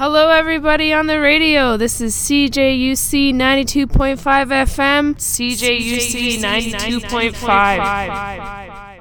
Hello, everybody on the radio. This is CJUC 92.5 FM, CJUC 92.5.